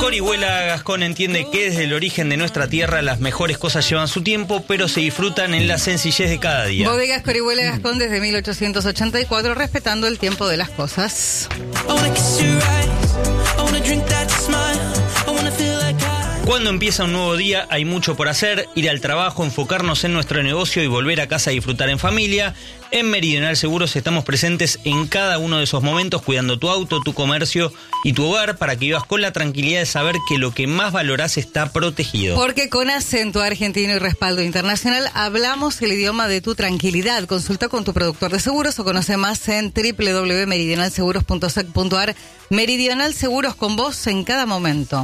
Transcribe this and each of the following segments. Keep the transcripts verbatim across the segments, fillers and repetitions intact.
Orihuela Gascón entiende que desde el origen de nuestra tierra las mejores cosas llevan su tiempo, pero se disfrutan en la sencillez de cada día. Bodegas Orihuela Gascón desde mil ochocientos ochenta y cuatro, respetando el tiempo de las cosas. Cuando empieza un nuevo día hay mucho por hacer, ir al trabajo, enfocarnos en nuestro negocio y volver a casa a disfrutar en familia. En Meridional Seguros estamos presentes en cada uno de esos momentos, cuidando tu auto, tu comercio y tu hogar para que vivas con la tranquilidad de saber que lo que más valorás está protegido. Porque con acento argentino y respaldo internacional hablamos el idioma de tu tranquilidad. Consulta con tu productor de seguros o conoce más en doble u doble u doble u punto meridional seguros punto sec punto a r. Meridional Seguros, con vos en cada momento.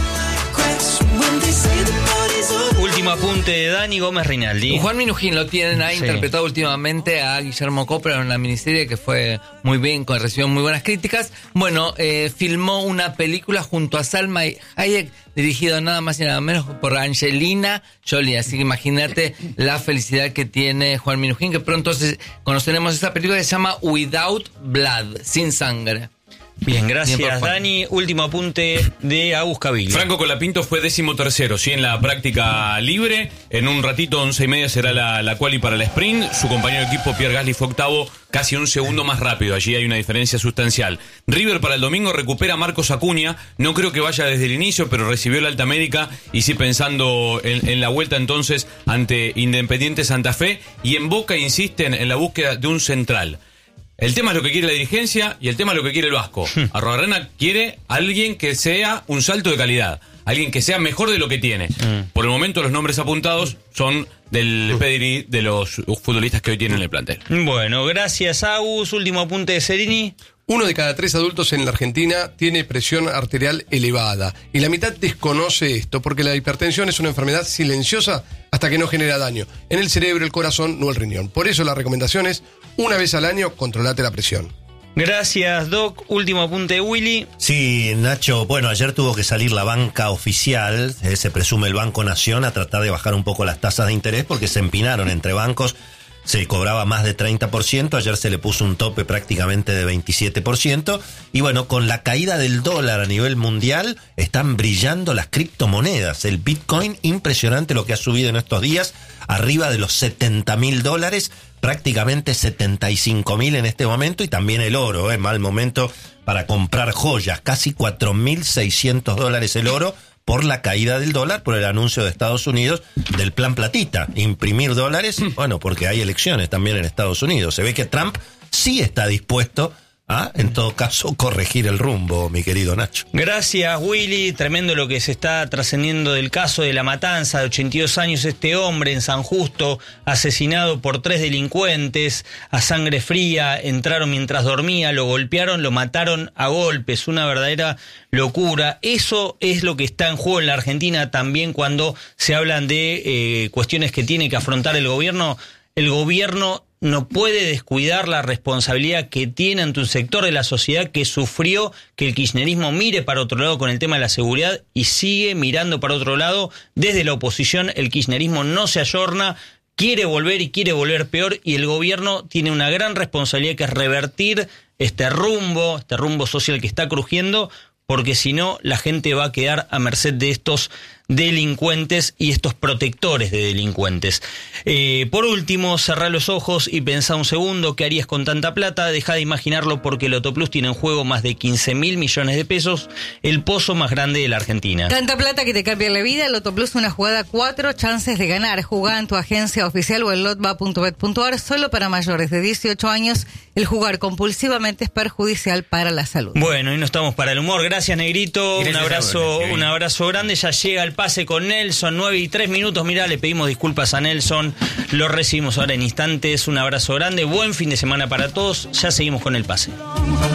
Último apunte de Dani Gómez Rinaldi. Juan Minujín lo tienen, ha Sí. interpretado últimamente a Guillermo Coppola en la miniserie que fue muy bien, con recibió muy buenas críticas. Bueno, eh, filmó una película junto a Salma Hayek, dirigido nada más y nada menos por Angelina Jolie. Así que imagínate la felicidad que tiene Juan Minujín, que pronto se, conoceremos esa película que se llama Without Blood, sin sangre. Bien, gracias Bien, Dani. Último apunte de Agus Caviglia. Franco Colapinto fue décimo tercero, sí, en la práctica libre. En un ratito, once y media, será la, la quali para el sprint. Su compañero de equipo, Pierre Gasly, fue octavo, casi un segundo más rápido. Allí hay una diferencia sustancial. River para el domingo recupera a Marcos Acuña. No creo que vaya desde el inicio, pero recibió la Alta Médica. Y sí, pensando en, en la vuelta entonces ante Independiente Santa Fe. Y en Boca insisten en la búsqueda de un central. El tema es lo que quiere la dirigencia y el tema es lo que quiere el Vasco. Arruabarrena quiere alguien que sea un salto de calidad, alguien que sea mejor de lo que tiene. Mm. Por el momento los nombres apuntados son del pedigree de los futbolistas que hoy tienen el plantel. Bueno, gracias Agus. Último apunte de Serini. Uno de cada tres adultos en la Argentina tiene presión arterial elevada y la mitad desconoce esto porque la hipertensión es una enfermedad silenciosa hasta que no genera daño en el cerebro, el corazón o el riñón. Por eso la recomendación es, una vez al año, controlate la presión. Gracias, Doc. Último apunte de Willy. Sí, Nacho, bueno, ayer tuvo que salir la banca oficial, eh, se presume el Banco Nación, a tratar de bajar un poco las tasas de interés porque se empinaron entre bancos. Se cobraba más de treinta por ciento, ayer se le puso un tope prácticamente de veintisiete por ciento, y bueno, con la caída del dólar a nivel mundial, están brillando las criptomonedas. El Bitcoin, impresionante lo que ha subido en estos días, arriba de los setenta mil dólares, prácticamente setenta y cinco mil en este momento, y también el oro, eh, mal momento para comprar joyas, casi cuatro mil seiscientos dólares el oro, por la caída del dólar, por el anuncio de Estados Unidos del plan platita, imprimir dólares, bueno, porque hay elecciones también en Estados Unidos. Se ve que Trump sí está dispuesto a, en todo caso, corregir el rumbo, mi querido Nacho. Gracias, Willy. Tremendo lo que se está trascendiendo del caso de la matanza de ochenta y dos años. Este hombre en San Justo, asesinado por tres delincuentes a sangre fría, entraron mientras dormía, lo golpearon, lo mataron a golpes. Una verdadera locura. Eso es lo que está en juego en la Argentina también cuando se hablan de eh, cuestiones que tiene que afrontar el gobierno. El gobierno no puede descuidar la responsabilidad que tiene ante un sector de la sociedad que sufrió que el kirchnerismo mire para otro lado con el tema de la seguridad y sigue mirando para otro lado. Desde la oposición el kirchnerismo no se ayorna, quiere volver y quiere volver peor, y el gobierno tiene una gran responsabilidad que es revertir este rumbo, este rumbo social que está crujiendo, porque si no la gente va a quedar a merced de estos delincuentes y estos protectores de delincuentes. Eh, por último, cerrá los ojos y pensá un segundo, ¿qué harías con tanta plata? Dejá de imaginarlo, porque Lotoplus tiene en juego más de quince mil millones de pesos, el pozo más grande de la Argentina. Tanta plata que te cambia la vida. Lotoplus, una jugada, cuatro chances de ganar. Jugá en tu agencia oficial o en lotba punto bet punto a r. Solo para mayores de dieciocho años. El jugar compulsivamente es perjudicial para la salud. Bueno, y no estamos para el humor. Gracias, Negrito. Gracias, un abrazo, Negrito. un abrazo grande. Ya llega el pase con Nelson, nueve y tres minutos. Mirá, le pedimos disculpas a Nelson. Lo recibimos ahora en instantes. Un abrazo grande. Buen fin de semana para todos. Ya seguimos con el pase.